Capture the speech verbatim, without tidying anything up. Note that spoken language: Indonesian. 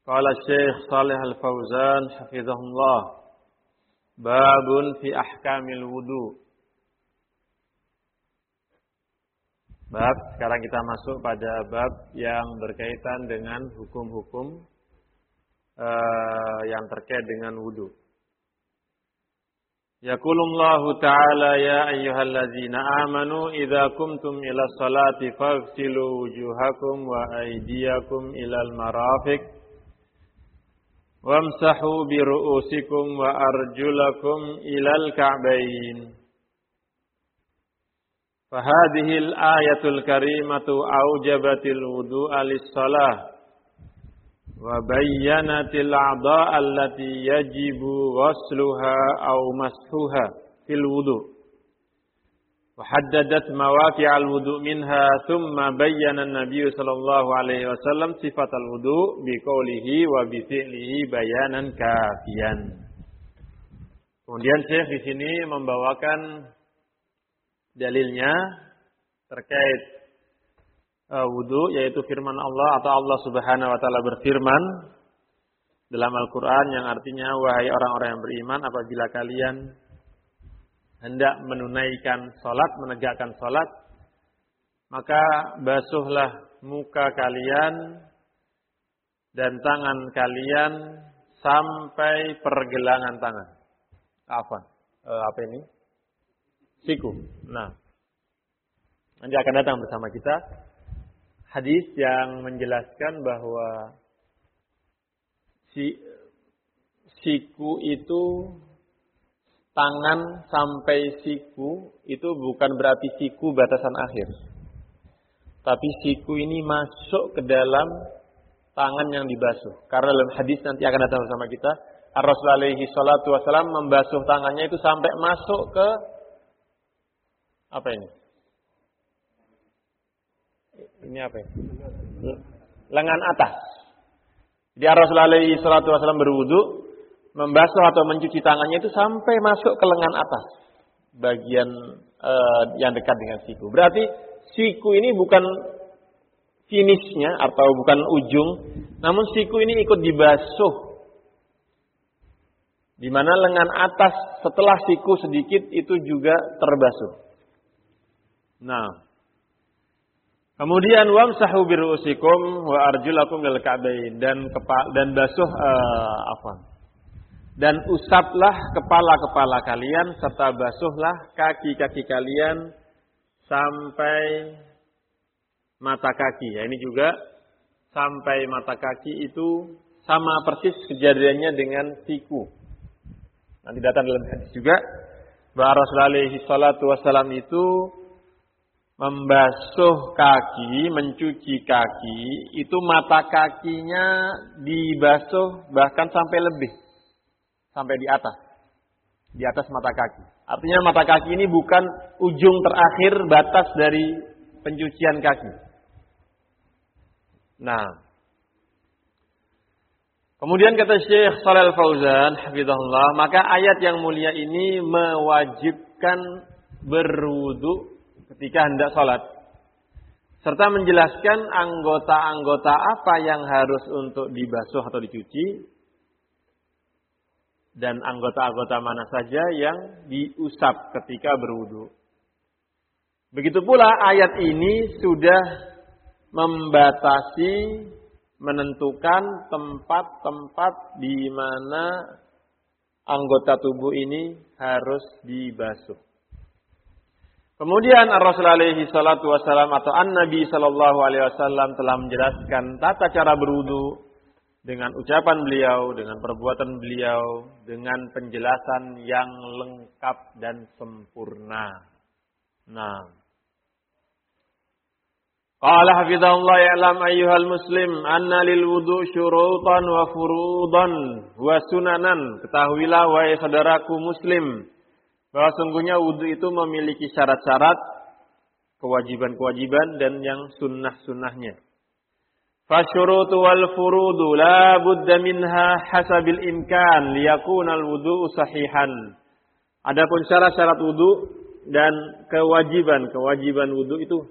Qala Syekh Shalih Al-Fauzan hafizahullah, babun fi ahkamil wudu. Bab, sekarang kita masuk pada bab yang berkaitan dengan hukum-hukum uh, yang terkait dengan wudu. Yaqulullahu ta'ala ya ayyuhallazina amanu idza kumtum ila sholati faghsilu wujuhakum wa aydiyakum ilal marafiq wamsahu bi ru'usikum wa arjulakum ilal ka'bayn. Fahadhil ayatul karimatu aujabatil wudu'a lis-shalah wa bayyanatil a'dha'a allati yajibu ghusluha aw mashuha fil wudu' wa haddadat mawaqi'al wudu' minha thumma bayyana an-nabiy sallallahu alaihi wasallam sifatal wudu' bi qoulihi wa bi fi'lihi bayanan kafiyan. Kemudian Syekh di sini membawakan dalilnya terkait uh, wudu, yaitu firman Allah atau Allah Subhanahu wa taala berfirman dalam Al-Qur'an yang artinya, wahai orang-orang yang beriman, apabila kalian hendak menunaikan salat, menegakkan salat, maka basuhlah muka kalian dan tangan kalian sampai pergelangan tangan. Apa? Uh, apa ini? Siku. Nah, nanti akan datang bersama kita hadis yang menjelaskan bahwa si siku itu, tangan sampai siku itu bukan berarti siku batasan akhir, tapi siku ini masuk ke dalam tangan yang dibasuh. Karena dalam hadis nanti akan datang bersama kita, Rasulullah alaihi salatu wasallam membasuh tangannya itu sampai masuk ke apa ini? Ini apa ini? Lengan atas. Jadi Rasulullah alaihi salatu wasallam berwudu, membasuh atau mencuci tangannya itu sampai masuk ke lengan atas, bagian uh, yang dekat dengan siku. Berarti siku ini bukan finishnya atau bukan ujung, namun siku ini ikut dibasuh. Di mana lengan atas setelah siku sedikit itu juga terbasuh. Nah, kemudian wamsahu bi ru'usikum wa arjulakum lil ka'bayn, dan kepala dan basuh uh, apa? Dan usaplah kepala-kepala kalian serta basuhlah kaki-kaki kalian sampai mata kaki. Ya, ini juga sampai mata kaki itu sama persis kejadiannya dengan siku. Nanti datang dalam hadis juga bahwa Rasulullah alaihi salatu wasallam itu membasuh kaki, mencuci kaki, itu mata kakinya dibasuh bahkan sampai lebih, sampai di atas, di atas mata kaki. Artinya mata kaki ini bukan ujung terakhir batas dari pencucian kaki. Nah, kemudian kata Syekh Shalih Al-Fauzan hafizahullah, maka ayat yang mulia ini mewajibkan berwudu ketika hendak sholat, serta menjelaskan anggota-anggota apa yang harus untuk dibasuh atau dicuci, dan anggota-anggota mana saja yang diusap ketika berwudu. Begitu pula ayat ini sudah membatasi, menentukan tempat-tempat di mana anggota tubuh ini harus dibasuh. Kemudian Rasulullah alaihi salatu wasallam atau An-Nabi sallallahu alaihi wasallam telah menjelaskan tata cara berwudu dengan ucapan beliau, dengan perbuatan beliau, dengan penjelasan yang lengkap dan sempurna. Nah, qala hafizahullah ya'lam ayyuhal muslim anna lil wudu syurutan wa furudan wa sunanan. Ketahuilah wahai saudaraku muslim, bahwa sungguhnya wudu itu memiliki syarat-syarat, kewajiban-kewajiban, dan yang sunnah-sunnahnya. Fasyurutu wal furudu la budda minha hasabil imkan liyakuna al wudu sahihan. Adapun syarat-syarat wudu dan kewajiban-kewajiban wudu itu